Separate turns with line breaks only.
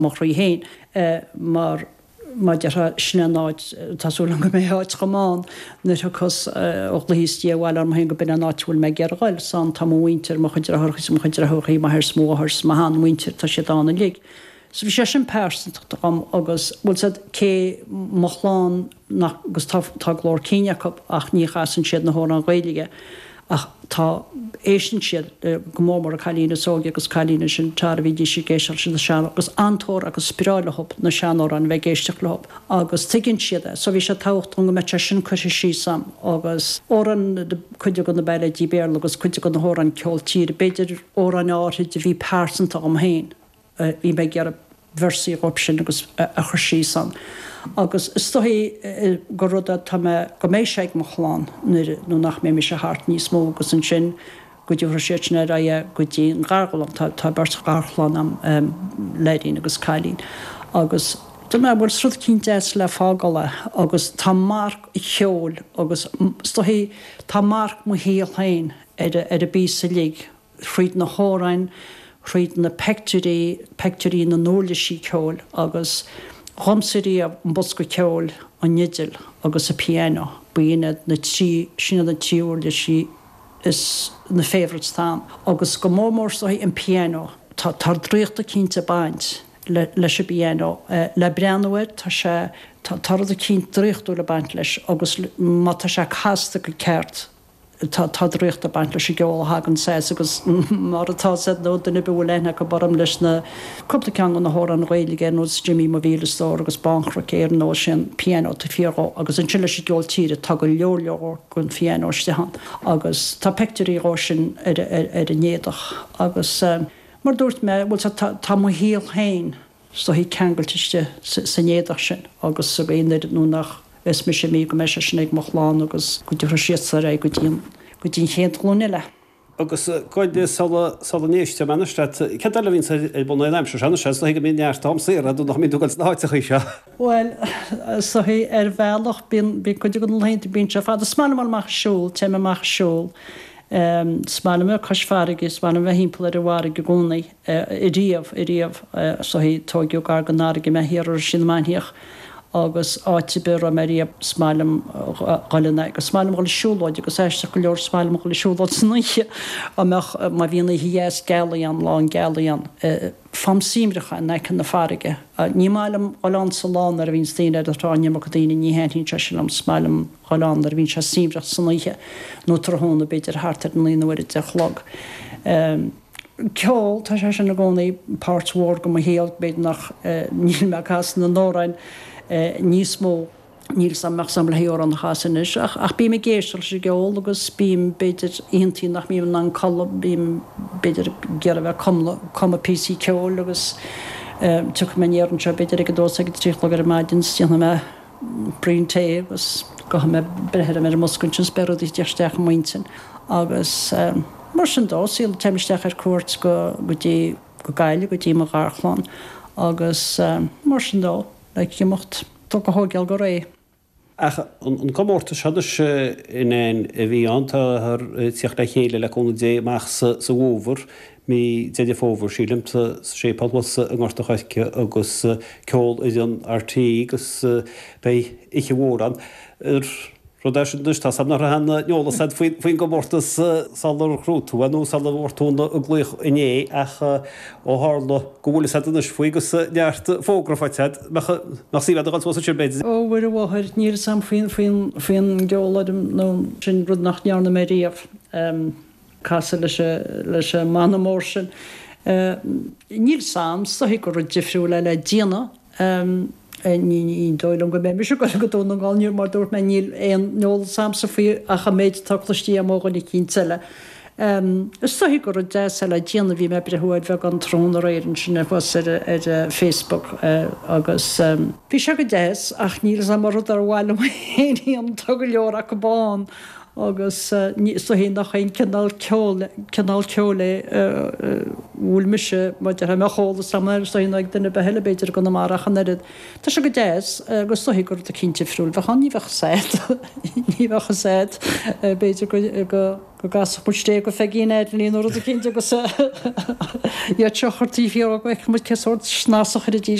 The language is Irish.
mar í héin mar dear sneáid tasúla go mé háit gomáin na chus ochlahíí bhil ar hen go bin náúil me geargáil san tam winter mo chuidir thuchas mo chuidir thuchaí mar smóths má han winter tá sé dána lig. So bhí sé sin perint am agus bhil cé mochláán agus tá glór cíineach ach ní chasan siad na hóna an ghaelige ach tá éan siad gomór a chalína sógi agus chalína sin tar a bhí sé géisiil sin na sean agus antóir agus spiráile hop na seanór an bheith géisteach lehop agus tuiginn siad so bhí sé tácht go me sin chuise sí sam agus óran chuide go na beile ddíbéir agus chuide go na hór an ceoltír beidir ó an áid a bhí persanta am héin í me gear versaí op sin agus a chusí san. Agus stohí go ruda go mééis mo chláán nó nach mé me se hart níos mó agus an sin go dú séne ra go dtí garlam tá bert garchláán am ledín agus cailín. Agus du me bhil srud cín de le fágala agus tá mark I cheol agus stohí tá mark mo híalhain a bí sa lí fríd na hórain, chríd na pectorí na nóla sí ceol agus chomsaí a bosco ceol an nidil agus a piano buine na sinna na tíúir le sí is na févrtán agus go mór so an piano tá dríochtta cínta baint leis a piano le breanhair tá sé tar a cín dríochtú le baint leis agus má tá sé casta go ceart tá dríocht a baint leis geáil hagan sé agus mar atá nó duna bhfuil lena go barm leis na cupla cean na hór an réige nó Jimmy má bhílasá agus banchra céir nó sin piano tá fiá agus an sin leis geol tíre tá go leorleor gon fianóiste han agus tá pectorí sin ar a néadach agus mar dúirt me bhil tá mo híal hain so hí ceangailteiste sa néadach sin agus sa bhéidir nó nach Is me sé mé go me se sinnig mo láán agus go dú siar go dín chéantlóne le.
Agus goide salnéiste meniste ce le vín bu leim se sena se go mí neart am sé a dú nach mí dúgal náite chu se.
Well so hí bhealach bí go go leint bín se fá smáile mar siúl te meach siúl. Smáile me cosfarige smáile bheith hímpla a bhhar go gúnaí I riamh so hí tógiú gar go náige me hir sin maithíoch. agus áitibe a marí smáilm galna agus smáilm goil siúláid agus éiste go leor smáilm goil siúláid snuiche a má bhíonna híhéas gealaíon lán gealaíon fam síimrecha nechan na farige. Ní máilm gáán sa lán ar a bhín stíine atáine go daine ní hentín se sin am smáilm gáán ar bhín se síimreach snuiche nó trthna beidir hartar an líonhfuir de chlog. Ceol tá sé sin na gcónaí párthór go héalt beid nach níl me cas na nórain níos mó níl samach sam lehéor an chasanis ach bí me géisiil se geol agus bím beidir intí nach mí an call bím beidir gear bheith com a PC ceol agus tu menéan se beidir go dó tríla ar maidin tíanana me brinté agus go me brehead me moskuntin sperad í deirsteach maintin agus mar sin dá síl teimisteach ar cuat go dtí go gaiile go dtí mar garchláán agus mar sin dá le mocht tó go hágeal go ré.
An gomórta se in a bhí antá tíocht le chéile le chuna dé meach sa bhóver mí déidir fóver sílimta sépal was an gáta chaice agus ceol an RT agus bei iche bhóran. Rodá sin dústá sam nach hena neola said faoin gomórtas salar chrútú a nó salar bhórtúna a gluich iné ach ó hála gohúla sanas faoigus neart fógrafáid nach sí bhead gáil sé beidir.
Ó bhfuir bhthir níor sam faoin geoladim nó sin rud nach nearna mé riamh casa leis manamór sin. Níl sam sa hí go rud difriú le díana ní dóilm go mé se go goúna gáilniuú mar dúirt me níl éon nóil sam sa fao a cha méid tatlatí a mógan i cín teile. Is sa go de le díana bhí me brehuaid bheith an trón a réan sinna bhs ar Facebook agus bhí se go déas ach níl sam mar rud ar bhhailm héí an tugad leor a go bán agus so hé nach ein canal ceole bhúl miise mar de me chola sam ag duna be heile beidir go marachan erid. Tá se go déis agus sohí gur a cinnte friúil, bheit níhah séid níhacha séid beidir go gasputé go fegéid líon a cinnte go sé. Ja tuchartíí go mu ceort snásach a dí